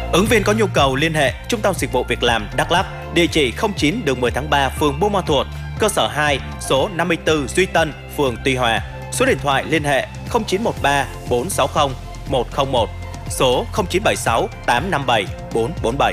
Ứng viên có nhu cầu liên hệ Trung tâm Dịch vụ Việc làm Đắk Lắk, địa chỉ 09 đường 10 tháng 3, phường Buôn Ma Thuột, cơ sở 2, số 54 Duy Tân, phường Tuy Hòa. Số điện thoại liên hệ 0913 460 101, số 0976 857 447.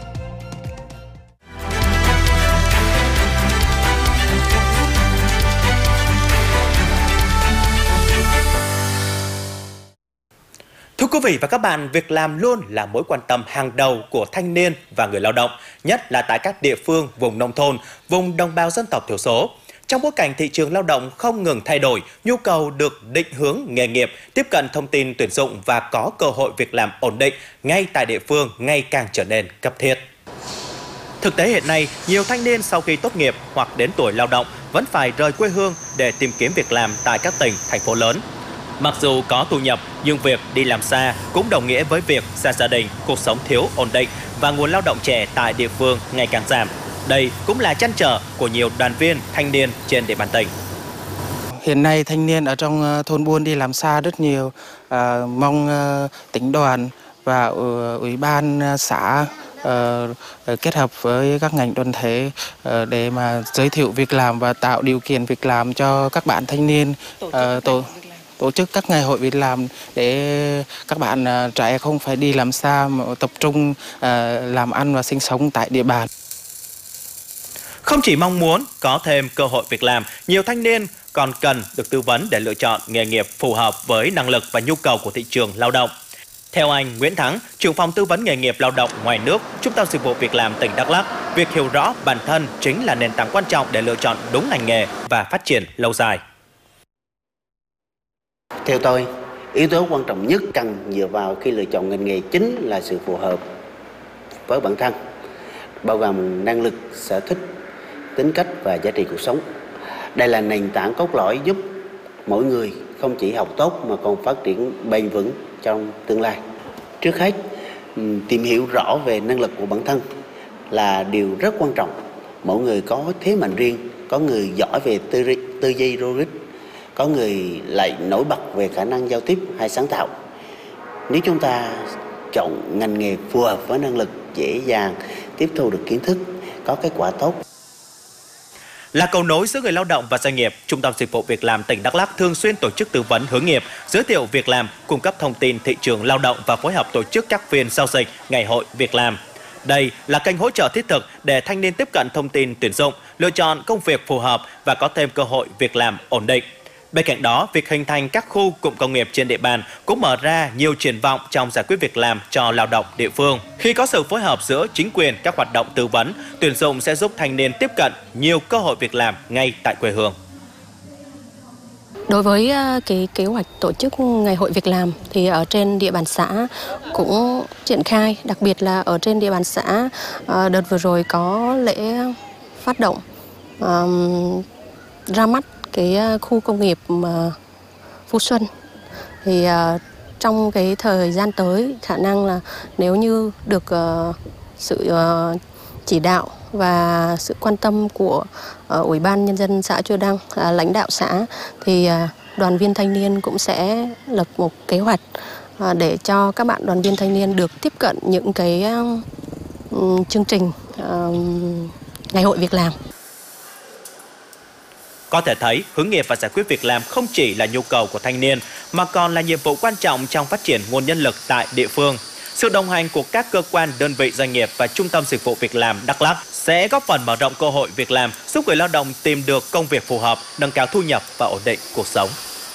Thưa quý vị và các bạn, việc làm luôn là mối quan tâm hàng đầu của thanh niên và người lao động, nhất là tại các địa phương, vùng nông thôn, vùng đồng bào dân tộc thiểu số. Trong bối cảnh thị trường lao động không ngừng thay đổi, nhu cầu được định hướng nghề nghiệp, tiếp cận thông tin tuyển dụng và có cơ hội việc làm ổn định ngay tại địa phương ngày càng trở nên cấp thiết. Thực tế hiện nay, nhiều thanh niên sau khi tốt nghiệp hoặc đến tuổi lao động vẫn phải rời quê hương để tìm kiếm việc làm tại các tỉnh, thành phố lớn. Mặc dù có thu nhập, nhưng việc đi làm xa cũng đồng nghĩa với việc xa gia đình, cuộc sống thiếu ổn định và nguồn lao động trẻ tại địa phương ngày càng giảm. Đây cũng là trăn trở của nhiều đoàn viên thanh niên trên địa bàn tỉnh. Hiện nay thanh niên ở trong thôn buôn đi làm xa rất nhiều, mong tỉnh đoàn và ủy ban xã kết hợp với các ngành đoàn thể để mà giới thiệu việc làm và tạo điều kiện việc làm cho các bạn thanh niên, tổ chức các ngày hội việc làm để các bạn trẻ không phải đi làm xa mà tập trung làm ăn và sinh sống tại địa bàn. Không chỉ mong muốn có thêm cơ hội việc làm, nhiều thanh niên còn cần được tư vấn để lựa chọn nghề nghiệp phù hợp với năng lực và nhu cầu của thị trường lao động. Theo anh Nguyễn Thắng, trưởng phòng tư vấn nghề nghiệp lao động ngoài nước, Trung tâm Dịch vụ Việc làm tỉnh Đắk Lắk, việc hiểu rõ bản thân chính là nền tảng quan trọng để lựa chọn đúng ngành nghề và phát triển lâu dài. Theo tôi, yếu tố quan trọng nhất cần dựa vào khi lựa chọn ngành nghề chính là sự phù hợp với bản thân, bao gồm năng lực, sở thích, tính cách và giá trị cuộc sống. Đây là nền tảng cốt lõi giúp mỗi người không chỉ học tốt mà còn phát triển bền vững trong tương lai. Trước hết, tìm hiểu rõ về năng lực của bản thân là điều rất quan trọng. Mỗi người có thế mạnh riêng, có người giỏi về tư duy logic, có người lại nổi bật về khả năng giao tiếp hay sáng tạo. Nếu chúng ta chọn ngành nghề phù hợp với năng lực, dễ dàng tiếp thu được kiến thức, có kết quả tốt. Là cầu nối giữa người lao động và doanh nghiệp, Trung tâm Dịch vụ Việc làm tỉnh Đắk Lắk thường xuyên tổ chức tư vấn hướng nghiệp, giới thiệu việc làm, cung cấp thông tin thị trường lao động và phối hợp tổ chức các phiên giao dịch, ngày hội việc làm. Đây là kênh hỗ trợ thiết thực để thanh niên tiếp cận thông tin tuyển dụng, lựa chọn công việc phù hợp và có thêm cơ hội việc làm ổn định. Bên cạnh đó, việc hình thành các khu cụm công nghiệp trên địa bàn cũng mở ra nhiều triển vọng trong giải quyết việc làm cho lao động địa phương. Khi có sự phối hợp giữa chính quyền, các hoạt động tư vấn, tuyển dụng sẽ giúp thanh niên tiếp cận nhiều cơ hội việc làm ngay tại quê hương. Đối với cái kế hoạch tổ chức ngày hội việc làm thì ở trên địa bàn xã cũng triển khai, đặc biệt là ở trên địa bàn xã đợt vừa rồi có lễ phát động ra mắt cái khu công nghiệp Phú Xuân. Thì trong cái thời gian tới, khả năng là nếu như được sự chỉ đạo và sự quan tâm của Ủy ban Nhân dân xã Chua Đăng, lãnh đạo xã, thì đoàn viên thanh niên cũng sẽ lập một kế hoạch để cho các bạn đoàn viên thanh niên được tiếp cận những cái chương trình ngày hội việc làm. Có thể thấy, hướng nghiệp và giải quyết việc làm không chỉ là nhu cầu của thanh niên, mà còn là nhiệm vụ quan trọng trong phát triển nguồn nhân lực tại địa phương. Sự đồng hành của các cơ quan, đơn vị doanh nghiệp và Trung tâm Dịch vụ Việc làm Đắk Lắk sẽ góp phần mở rộng cơ hội việc làm, giúp người lao động tìm được công việc phù hợp, nâng cao thu nhập và ổn định cuộc sống.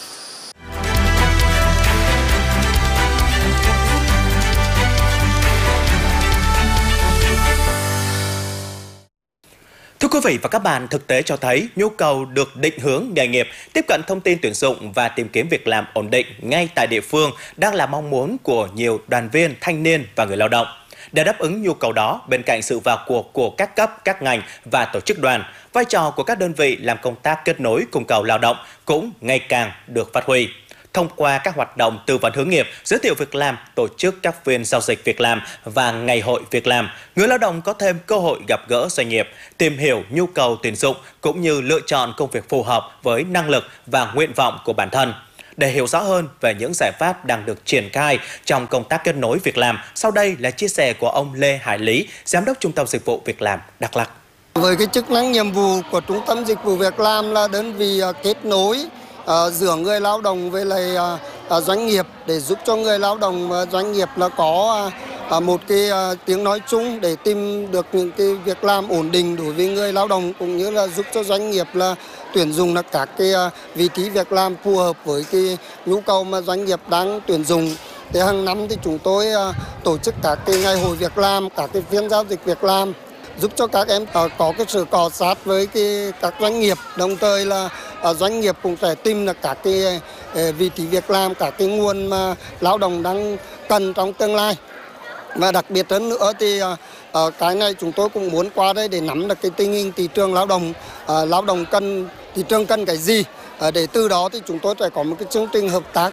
Thưa quý vị và các bạn, thực tế cho thấy nhu cầu được định hướng nghề nghiệp, tiếp cận thông tin tuyển dụng và tìm kiếm việc làm ổn định ngay tại địa phương đang là mong muốn của nhiều đoàn viên, thanh niên và người lao động. Để đáp ứng nhu cầu đó, bên cạnh sự vào cuộc của các cấp, các ngành và tổ chức đoàn, vai trò của các đơn vị làm công tác kết nối cung cầu lao động cũng ngày càng được phát huy. Thông qua các hoạt động tư vấn hướng nghiệp, giới thiệu việc làm, tổ chức các phiên giao dịch việc làm và ngày hội việc làm, người lao động có thêm cơ hội gặp gỡ doanh nghiệp, tìm hiểu nhu cầu tuyển dụng cũng như lựa chọn công việc phù hợp với năng lực và nguyện vọng của bản thân. Để hiểu rõ hơn về những giải pháp đang được triển khai trong công tác kết nối việc làm, sau đây là chia sẻ của ông Lê Hải Lý, Giám đốc Trung tâm Dịch vụ Việc làm Đắk Lắk. Với cái chức năng nhiệm vụ của Trung tâm Dịch vụ Việc làm là đơn vị kết nối giữa người lao động với lại doanh nghiệp để giúp cho người lao động và doanh nghiệp là có một cái tiếng nói chung để tìm được những cái việc làm ổn định đối với người lao động, cũng như là giúp cho doanh nghiệp là tuyển dụng được các cái vị trí việc làm phù hợp với cái nhu cầu mà doanh nghiệp đang tuyển dụng. Thì hàng năm thì chúng tôi tổ chức các cái ngày hội việc làm, các cái phiên giao dịch việc làm, giúp cho các em có cái sự cọ sát với các doanh nghiệp, đồng thời là doanh nghiệp cũng sẽ tìm được các cái vị trí việc làm, các cái nguồn mà lao động đang cần trong tương lai. Và đặc biệt hơn nữa thì cái này chúng tôi cũng muốn qua đây để nắm được cái tình hình thị trường lao động cần, thị trường cần cái gì, để từ đó thì chúng tôi sẽ có một cái chương trình hợp tác.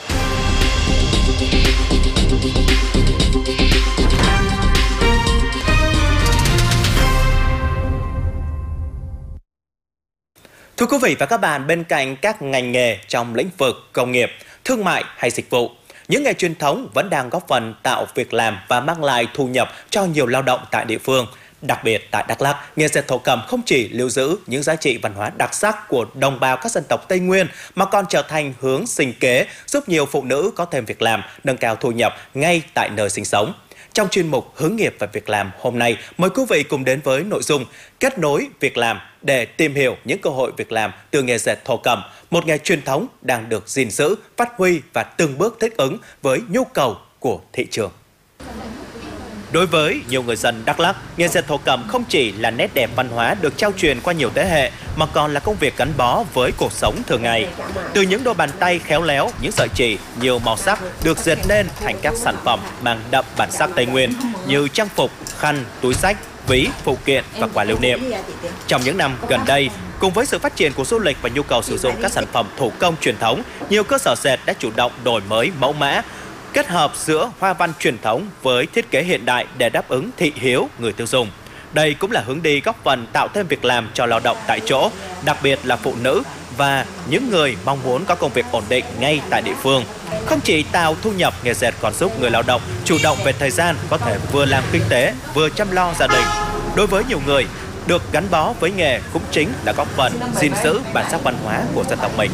Thưa quý vị và các bạn, bên cạnh các ngành nghề trong lĩnh vực công nghiệp, thương mại hay dịch vụ, những nghề truyền thống vẫn đang góp phần tạo việc làm và mang lại thu nhập cho nhiều lao động tại địa phương. Đặc biệt tại Đắk Lắk, nghề dệt thổ cẩm không chỉ lưu giữ những giá trị văn hóa đặc sắc của đồng bào các dân tộc Tây Nguyên mà còn trở thành hướng sinh kế giúp nhiều phụ nữ có thêm việc làm, nâng cao thu nhập ngay tại nơi sinh sống. Trong chuyên mục Hướng nghiệp và việc làm hôm nay, mời quý vị cùng đến với nội dung kết nối việc làm để tìm hiểu những cơ hội việc làm từ nghề dệt thổ cẩm, một nghề truyền thống đang được gìn giữ, phát huy và từng bước thích ứng với nhu cầu của thị trường. Đối với nhiều người dân Đắk Lắk, nghề dệt thổ cẩm không chỉ là nét đẹp văn hóa được trao truyền qua nhiều thế hệ mà còn là công việc gắn bó với cuộc sống thường ngày. Từ những đôi bàn tay khéo léo, những sợi chỉ nhiều màu sắc được dệt nên thành các sản phẩm mang đậm bản sắc Tây Nguyên như trang phục, khăn, túi xách, ví, phụ kiện và quà lưu niệm. Trong những năm gần đây, cùng với sự phát triển của du lịch và nhu cầu sử dụng các sản phẩm thủ công truyền thống, nhiều cơ sở dệt đã chủ động đổi mới mẫu mã, kết hợp giữa hoa văn truyền thống với thiết kế hiện đại để đáp ứng thị hiếu người tiêu dùng. Đây cũng là hướng đi góp phần tạo thêm việc làm cho lao động tại chỗ, đặc biệt là phụ nữ và những người mong muốn có công việc ổn định ngay tại địa phương. Không chỉ tạo thu nhập, nghề dệt còn giúp người lao động chủ động về thời gian, có thể vừa làm kinh tế, vừa chăm lo gia đình. Đối với nhiều người, được gắn bó với nghề cũng chính là góp phần gìn giữ bản sắc văn hóa của dân tộc mình.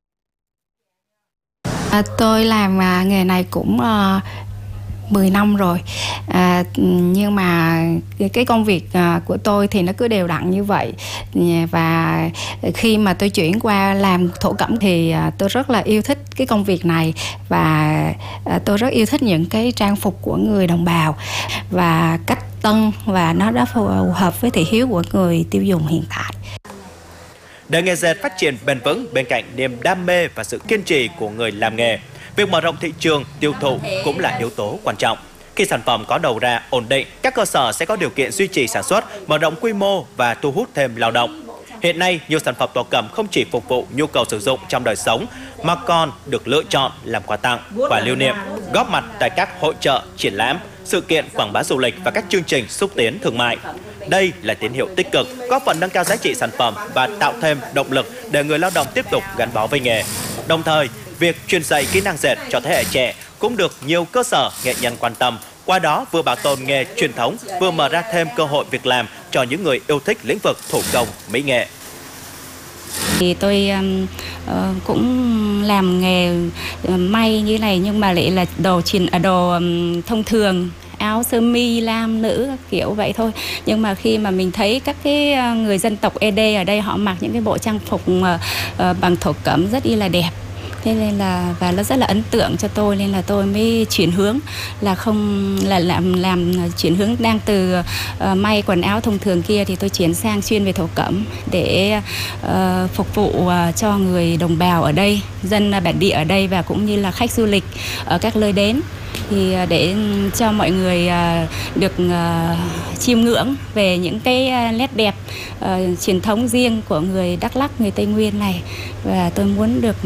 Tôi làm nghề này cũng 10 năm rồi, nhưng mà cái công việc của tôi thì nó cứ đều đặn như vậy. Và khi mà tôi chuyển qua làm thổ cẩm thì tôi rất là yêu thích cái công việc này, và tôi rất yêu thích những cái trang phục của người đồng bào và cách tân, và nó đã phù hợp với thị hiếu của người tiêu dùng hiện tại. Để nghề dệt phát triển bền vững, bên cạnh niềm đam mê và sự kiên trì của người làm nghề, việc mở rộng thị trường, tiêu thụ cũng là yếu tố quan trọng. Khi sản phẩm có đầu ra ổn định, các cơ sở sẽ có điều kiện duy trì sản xuất, mở rộng quy mô và thu hút thêm lao động. Hiện nay, nhiều sản phẩm thổ cẩm không chỉ phục vụ nhu cầu sử dụng trong đời sống mà còn được lựa chọn làm quà tặng, quà lưu niệm, góp mặt tại các hội chợ, triển lãm, sự kiện quảng bá du lịch và các chương trình xúc tiến thương mại. Đây là tín hiệu tích cực, góp phần nâng cao giá trị sản phẩm và tạo thêm động lực để người lao động tiếp tục gắn bó với nghề. Đồng thời, việc truyền dạy kỹ năng dệt cho thế hệ trẻ cũng được nhiều cơ sở nghệ nhân quan tâm. Qua đó vừa bảo tồn nghề truyền thống, vừa mở ra thêm cơ hội việc làm cho những người yêu thích lĩnh vực thủ công, mỹ nghệ. Thì tôi cũng làm nghề may như này, nhưng mà lại là đồ thông thường, áo sơ mi, lam nữ các kiểu vậy thôi. Nhưng mà khi mà mình thấy các cái người dân tộc ED ở đây họ mặc những cái bộ trang phục bằng thổ cẩm rất là đẹp, thế nên là và nó rất là ấn tượng cho tôi, nên là tôi mới chuyển hướng là không là làm chuyển hướng đang từ may quần áo thông thường kia thì tôi chuyển sang chuyên về thổ cẩm để phục vụ cho người đồng bào ở đây, dân bản địa ở đây và cũng như là khách du lịch ở các nơi đến, thì để cho mọi người được chiêm ngưỡng về những cái nét đẹp truyền thống riêng của người Đắk Lắk, người Tây Nguyên này. Và tôi muốn được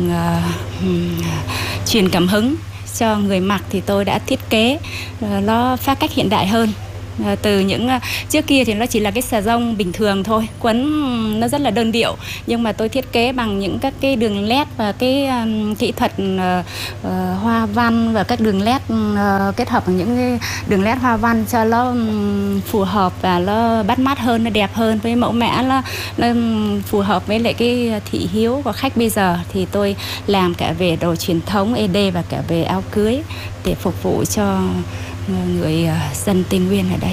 truyền cảm hứng cho người mặc thì tôi đã thiết kế nó phá cách hiện đại hơn Từ những trước kia thì nó chỉ là cái xà rông bình thường thôi, quấn nó rất là đơn điệu, nhưng mà tôi thiết kế bằng những các cái đường led và cái kỹ thuật hoa văn và các đường led kết hợp với những cái đường led hoa văn cho nó phù hợp và nó bắt mắt hơn, nó đẹp hơn, với mẫu mã nó phù hợp với lại cái thị hiếu của khách bây giờ. Thì tôi làm cả về đồ truyền thống ED và cả về áo cưới để phục vụ cho người dân Tây Nguyên ở đây.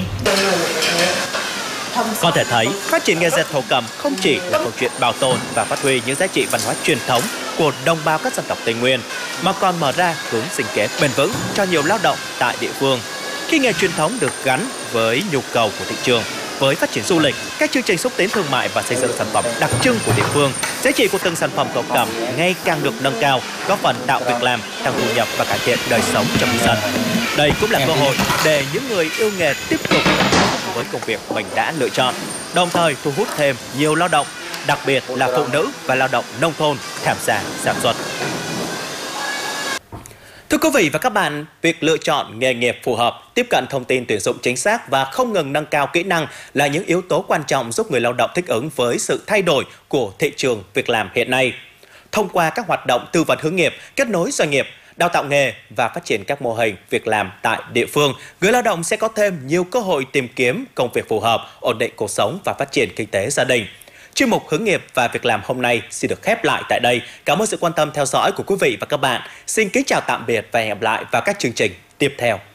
Có thể thấy, phát triển nghề dệt thổ cẩm không chỉ là câu chuyện bảo tồn và phát huy những giá trị văn hóa truyền thống của đồng bào các dân tộc Tây Nguyên, mà còn mở ra hướng sinh kế bền vững cho nhiều lao động tại địa phương. Khi nghề truyền thống được gắn với nhu cầu của thị trường, với phát triển du lịch, các chương trình xúc tiến thương mại và xây dựng sản phẩm đặc trưng của địa phương, giá trị của từng sản phẩm thổ cẩm ngày càng được nâng cao, góp phần tạo việc làm, tăng thu nhập và cải thiện đời sống cho người dân. Đây cũng là cơ hội để những người yêu nghề tiếp tục với công việc mình đã lựa chọn, đồng thời thu hút thêm nhiều lao động, đặc biệt là phụ nữ và lao động nông thôn tham gia sản xuất. Thưa quý vị và các bạn, việc lựa chọn nghề nghiệp phù hợp, tiếp cận thông tin tuyển dụng chính xác và không ngừng nâng cao kỹ năng là những yếu tố quan trọng giúp người lao động thích ứng với sự thay đổi của thị trường việc làm hiện nay. Thông qua các hoạt động tư vấn hướng nghiệp, kết nối doanh nghiệp, đào tạo nghề và phát triển các mô hình việc làm tại địa phương, người lao động sẽ có thêm nhiều cơ hội tìm kiếm công việc phù hợp, ổn định cuộc sống và phát triển kinh tế gia đình. Chuyên mục hướng nghiệp và việc làm hôm nay xin được khép lại tại đây. Cảm ơn sự quan tâm theo dõi của quý vị và các bạn. Xin kính chào tạm biệt và hẹn gặp lại vào các chương trình tiếp theo.